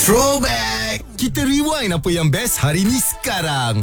Throwback. Kita rewind apa yang best hari ni sekarang.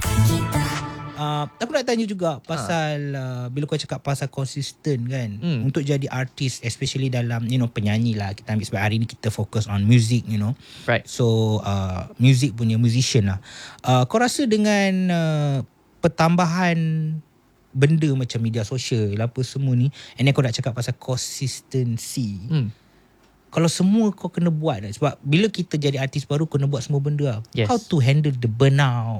Aku nak tanya juga pasal bila kau cakap pasal konsisten kan, untuk jadi artis, especially dalam penyanyi lah, kita ambil sebab hari ni kita fokus on music, Right. So music punya musician lah. Kau rasa dengan pertambahan benda macam media sosial apa semua ni, and then kau nak cakap pasal consistency, kalau semua kau kena buat, sebab bila kita jadi artis baru kena buat semua benda. Yes. How to handle the burnout,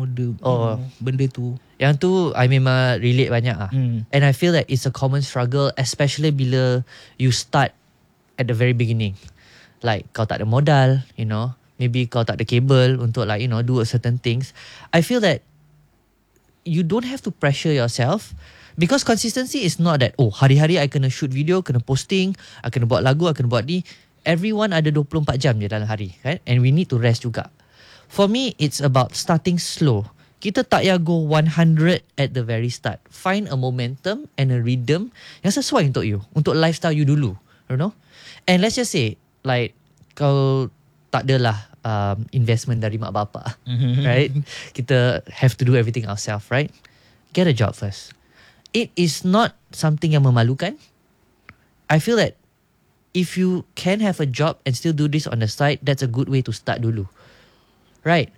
benda tu. Yang tu I memang relate banyak lah. And I feel that it's a common struggle, especially bila you start at the very beginning. Like kau tak ada modal, maybe kau tak ada kabel untuk do certain things. I feel that you don't have to pressure yourself, because consistency is not that hari-hari I kena shoot video, kena posting, I kena buat lagu, I kena buat ni. Everyone ada 24 jam je dalam hari, right? And we need to rest juga. For me, it's about starting slow. Kita tak payah go 100 at the very start. Find a momentum and a rhythm yang sesuai untuk you, untuk lifestyle you dulu, And let's just say, like, kau tak adalah investment dari mak bapak, right? Kita have to do everything ourselves, right? Get a job first. It is not something yang memalukan. I feel that if you can have a job and still do this on the side, that's a good way to start dulu. Right?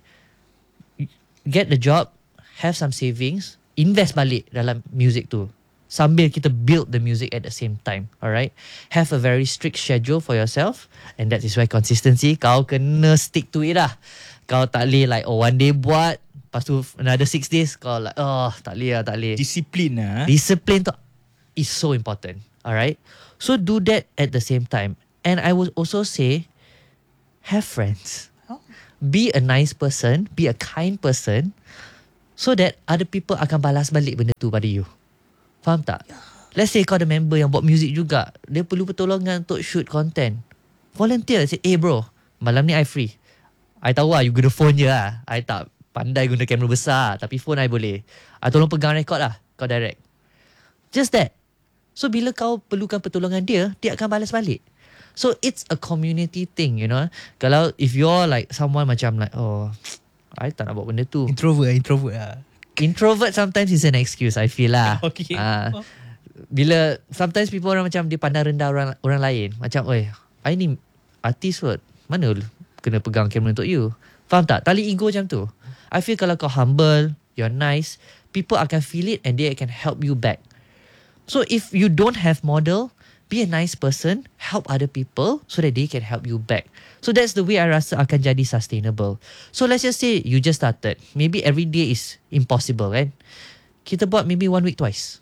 Get the job, have some savings, invest balik dalam music tu, sambil kita build the music at the same time. Alright? Have a very strict schedule for yourself, and that is why consistency, kau kena stick to it lah. Kau tak boleh like one day buat, lepas tu another 6 days kau like tak boleh. Disiplin lah. Discipline tu is so important. Alright? So do that at the same time. And I would also say, have friends. Be a nice person, be a kind person, so that other people akan balas balik benda tu pada you. Faham tak? Let's say kau ada member yang buat music juga, dia perlu pertolongan untuk shoot content. Volunteer. Say, bro, malam ni I free. I tahu lah you guna phone je lah. I tak pandai guna kamera besar, tapi phone I boleh. I tolong pegang record lah. Kau direct. Just that. So bila kau perlukan pertolongan dia, dia akan balas balik. So it's a community thing, Kalau if you're like someone macam like, I tak nak buat benda tu. Introvert lah. Introvert sometimes is an excuse, I feel lah. Okay. Bila sometimes people orang macam dia pandang rendah orang lain. Macam, I ni artis kot, mana kena pegang kamera untuk you. Faham tak? Tali ego macam tu. I feel kalau kau humble, you're nice, people akan feel it and they can help you back. So if you don't have model, be a nice person, help other people so that they can help you back. So that's the way I rasa akan jadi sustainable. So let's just say you just started. Maybe every day is impossible, kan? Kita buat maybe 1 week twice.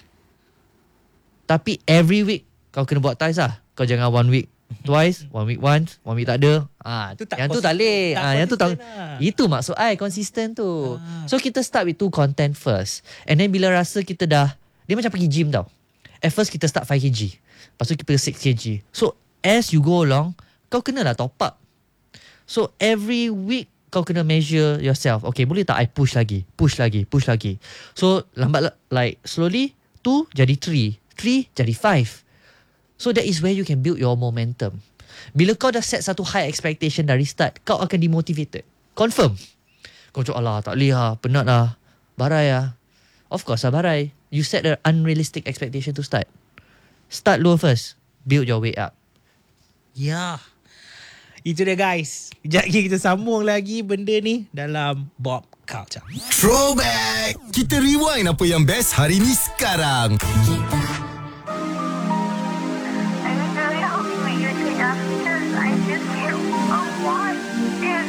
Tapi every week kau kena buat twice lah. Kau jangan 1 week twice, 1 week once, 1 week tak ada. Yang tu tak boleh. Yang tu tak. Itu maksud I consistent tu. So kita start with 2 content first. And then bila rasa kita dah, dia macam pergi gym tau. At first kita start 5 kg. Lepas tu kita 6 kg. So as you go along, kau kenalah top up. So every week kau kena measure yourself. Okay, boleh tak I push lagi. So lambat like slowly 2 jadi 3 jadi 5. So that is where you can build your momentum. Bila kau dah set satu high expectation dari start, kau akan demotivated. Confirm. Kau cakap, alah tak boleh lah, penat lah, barai lah. Of course lah barai. You set an unrealistic expectation to start. Start low first, build your way up. Ya. Itu dia guys. Sekejap lagi kita sambung lagi benda ni dalam Bob Culture. Throwback. Kita rewind apa yang best hari ni sekarang.